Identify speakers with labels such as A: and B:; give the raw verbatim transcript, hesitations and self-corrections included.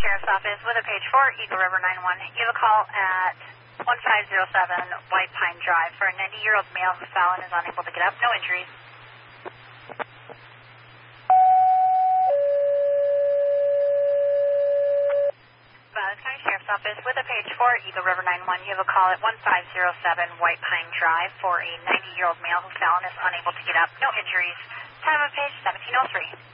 A: Sheriff's Office with a page four, Eagle River nine one. You have a call at one five zero seven White Pine Drive for a ninety-year-old male who fell and is unable to get up. No injuries. Valley County Sheriff's Office with a page four, Eagle River nine one. You have a call at one five zero seven White Pine Drive for a ninety-year-old male who fell and is unable to get up. No injuries. Time of page seventeen oh three.